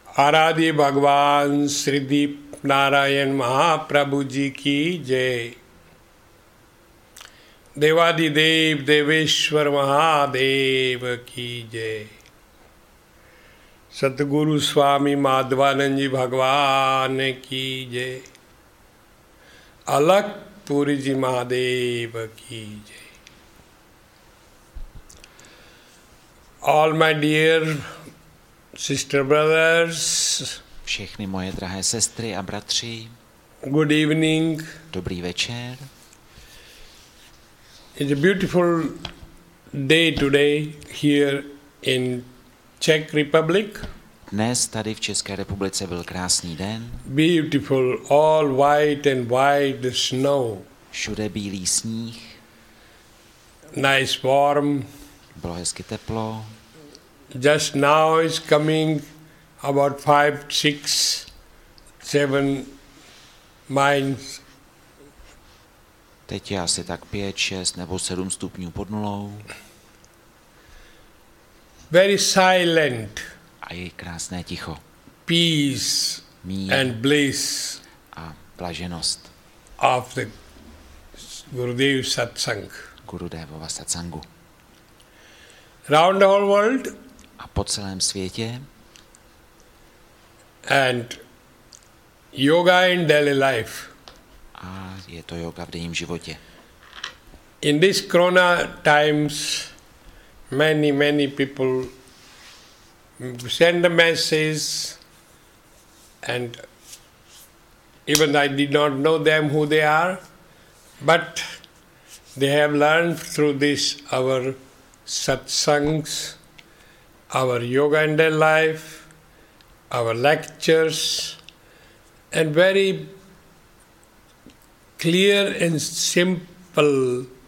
आराध्य भगवान श्रीदीप नारायण महाप्रभु जी की जय। देवादिदेव देवेश्वर महादेव की जय। सतगुरु स्वामी माधवानंद जी भगवान की जय। अलखपुरी जी महादेव की जय। All my dear sister brothers, Všechny moje drahé sestry a bratři, good evening. dobrý večer. It's a beautiful day today here in Czech Republic. Dnes tady v České republice byl krásný den. Beautiful, all white and white, the snow. Všude bílý sníh, Nice warm. bylo hezky teplo. Just now is coming about 5, 6, 7 miles. Teď je asi tak 5, 6 nebo 7 stupňů pod nulou. Very silent, A je krásné ticho. peace Mír and bliss a blaženost of the Gurudev Satsang. Gurudevova satsangu. Round the whole world, A po celém světě and yoga in daily life. a je to yoga v denním životě. In this corona times, many people send a message, and even I did not know them who they are, but they have learned through this our satsangs, our yoga in their life, our lectures, and very clear and simple